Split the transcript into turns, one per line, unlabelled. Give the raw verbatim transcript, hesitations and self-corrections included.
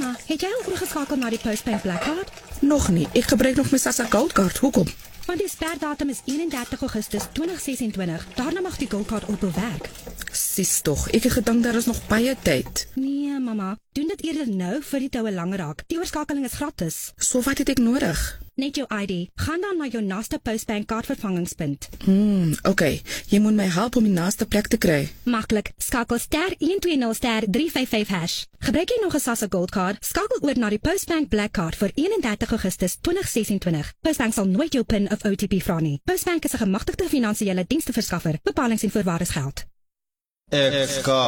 Mamma, het jy al oorgeskakel na die Postbank Blackcard?
Nog nie, ek gebruik nog my Sasa Goldcard, hoekom?
Want die sperdatum is eenendertig Augustus twintig sesentwintig, daarna mag die Goldcard ophou werk.
Sis tog, ek het gedink daar is nog baie tyd.
Nee, mamma, doen dit eerder nou vir die toue langer raak. Die oorskakeling is gratis.
So wat het ek nodig?
Net jou I D. Gaan dan na jou naaste Postbank kaartvervangingspunt.
Hmm, oké, okay. Jy moet my help om die naaste plek te kry.
Maklik, skakel ster een twee nul ster drie vyf vyf hash. Gebruik jy nog 'n Sasa Goldcard, skakel oor na die Postbank Blackcard vir eenendertig Augustus twintig sesentwintig. Postbank sal nooit jou PIN of O T P vra nie. Postbank is 'n gemagtigde finansiële diensverskaffer. Bepalings en voorwaardes geld.
Ek skakel